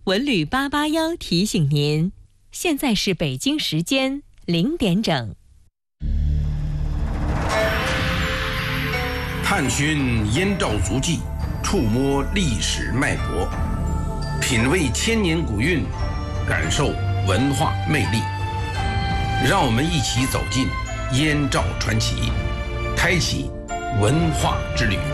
文旅881提醒您，现在是北京时间0点整。 探寻燕赵足迹，触摸历史脉搏，品味千年古韵，感受文化魅力。让我们一起走进燕赵传奇，开启文化之旅。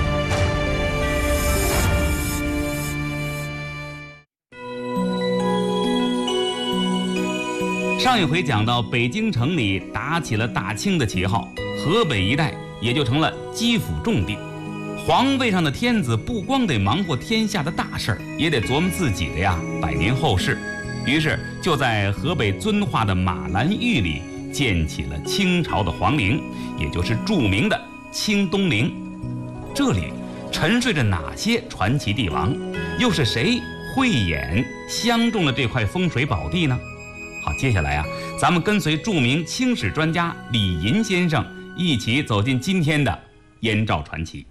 上一回讲到，北京城里打起了大清的旗号，河北一带也就成了基辅重地。皇位上的天子不光得忙活天下的大事儿，也得琢磨自己的百年后事。于是就在河北遵化的马兰峪里建起了清朝的皇陵，也就是著名的清东陵。这里沉睡着哪些传奇帝王？又是谁慧眼相中了这块风水宝地呢？好，接下来咱们跟随著名清史专家李银先生一起走进今天的燕赵传奇。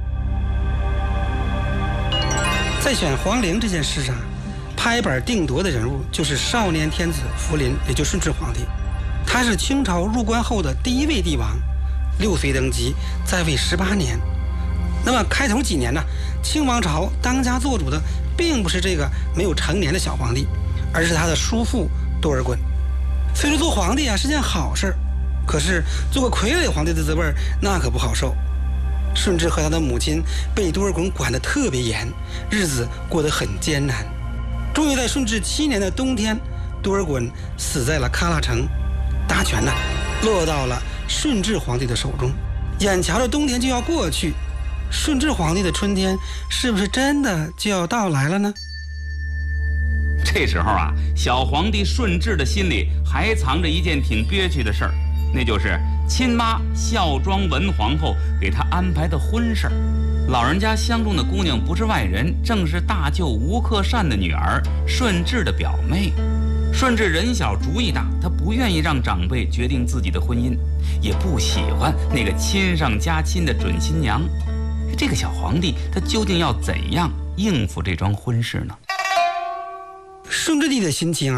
在选皇陵这件事上，拍板定夺的人物就是少年天子福临，也就顺治皇帝。他是清朝入关后的第一位帝王，6岁登基，在位18年。那么开头几年呢，清王朝当家做主的并不是这个没有成年的小皇帝，而是他的叔父多尔衮。虽说做皇帝是件好事，可是做个傀儡皇帝的滋味那可不好受。顺治和他的母亲被多尔衮管得特别严，日子过得很艰难。终于在顺治7年的冬天，多尔衮死在了喀拉城，大权落到了顺治皇帝的手中。眼瞧着冬天就要过去，顺治皇帝的春天是不是真的就要到来了呢？ 这时候小皇帝顺治的心里还藏着一件挺憋屈的事儿，那就是亲妈孝庄文皇后给他安排的婚事。老人家相中的姑娘不是外人，正是大舅吴克善的女儿顺治的表妹。顺治人小主意大，他不愿意让长辈决定自己的婚姻，也不喜欢那个亲上加亲的准新娘。这个小皇帝他究竟要怎样应付这桩婚事呢？ 顺治帝的心情